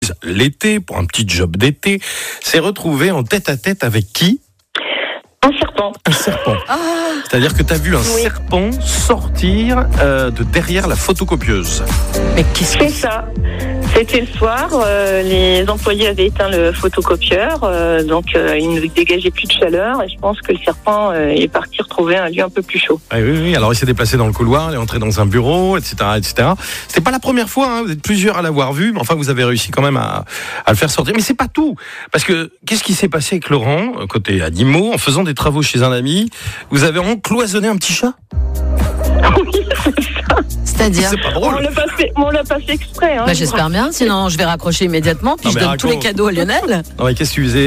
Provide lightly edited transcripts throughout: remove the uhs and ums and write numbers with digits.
épouse l'été, pour un petit job d'été, s'est retrouvée en tête-à-tête avec qui ? Un serpent. Un serpent. C'est-à-dire que tu as vu un serpent sortir de derrière la photocopieuse. Mais qu'est-ce que C'est ça. C'était le soir, les employés avaient éteint le photocopieur, donc il ne dégageait plus de chaleur et je pense que le serpent est parti retrouver un lieu un peu plus chaud. Oui, alors il s'est déplacé dans le couloir, il est entré dans un bureau, etc. C'était pas la première fois, hein, vous êtes plusieurs à l'avoir vu, mais enfin vous avez réussi quand même à le faire sortir. Mais c'est pas tout, parce que qu'est-ce qui s'est passé avec Laurent, côté animaux, en faisant des travaux chez un ami, vous avez encloisonné un petit chat ? Oui, c'est ça. C'est-à-dire C'est pas drôle. On l'a pas fait exprès. Hein, j'espère bien, sinon je vais raccrocher immédiatement, puis Non, je mais donne tous les cadeaux à Lionel. Non mais qu'est-ce que tu faisais ?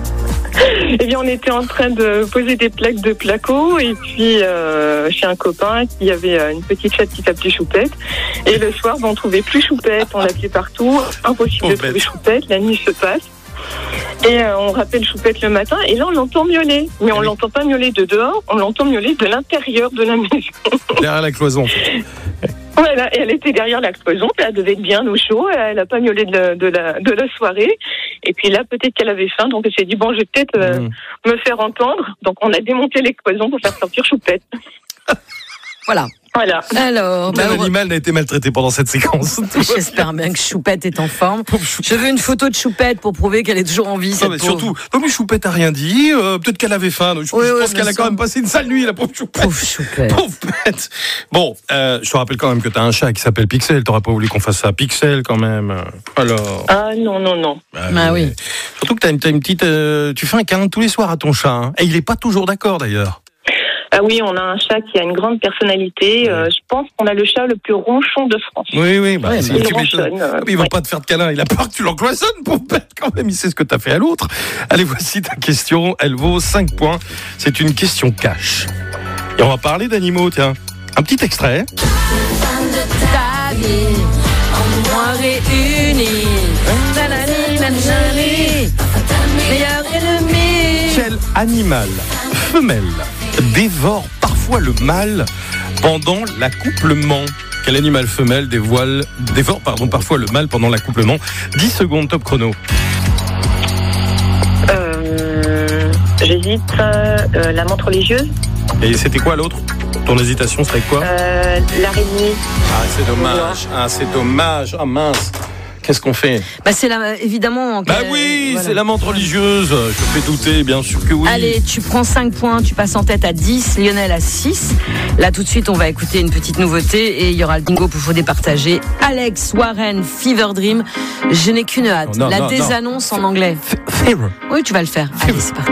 Eh bien, on était en train de poser des plaques de placo et puis chez un copain qui avait une petite chatte qui s'appelait Choupette. Et le soir, on trouvait plus Choupette, on l'appelait partout, impossible de trouver Choupette, la nuit se passe. Et on rappelle Choupette le matin et là on l'entend miauler. Mais on l'entend pas miauler de dehors, on l'entend miauler de l'intérieur de la maison. Derrière la cloison en fait. Voilà, et elle était derrière la cloison, elle devait être bien au chaud, elle a pas miaulé de la soirée. Et puis là, peut-être qu'elle avait faim, donc elle s'est dit, bon, je vais peut-être me faire entendre. Donc on a démonté les cloisons pour faire sortir Choupette. Voilà. Alors, l'animal n'a été maltraité pendant cette séquence. J'espère bien que Choupette est en forme. Je veux une photo de Choupette pour prouver qu'elle est toujours en vie. Non, mais surtout, mais Choupette a rien dit. Peut-être qu'elle avait faim. Je pense qu'elle a quand même passé une sale nuit, la pauvre Choupette. Pauvre Choupette. Pauvre bête. Bon, je te rappelle quand même que t'as un chat qui s'appelle Pixel. T'aurais pas voulu qu'on fasse ça à Pixel quand même. Alors. Ah non. Bah oui. Surtout que t'as une petite. Tu fais un câlin tous les soirs à ton chat. Hein. Et il est pas toujours d'accord d'ailleurs. Ah oui, on a un chat qui a une grande personnalité. Je pense qu'on a le chat le plus ronchon de France. Oui. Bah, il ronchonne. Il va pas te faire de câlin. Il a peur que tu l'encloisonnes, pour bête quand même. Il sait ce que t'as fait à l'autre. Allez, voici ta question. Elle vaut 5 points. C'est une question cash. Et on va parler d'animaux, tiens. Un petit extrait. Ta vie, en moi réunis. Meilleur ennemi. Quel animal femelle dévore parfois le mâle pendant l'accouplement? Quel animal femelle dévore parfois le mâle pendant l'accouplement? 10 secondes, top chrono. J'hésite. La menthe religieuse. Et c'était quoi l'autre? Ton hésitation serait quoi? L'araignée. Ah, c'est dommage. Ah mince. Qu'est-ce qu'on fait? Bah c'est évidemment. Voilà. C'est la menthe religieuse. Je fais douter, bien sûr que oui. Allez, tu prends 5 points, tu passes en tête à 10, Lionel à 6. Là, tout de suite, on va écouter une petite nouveauté et il y aura le bingo pour vous départager. Alex Warren, Fever Dream. Je n'ai qu'une hâte. La désannonce en anglais. Fever. Oui, tu vas le faire. Allez, c'est parti.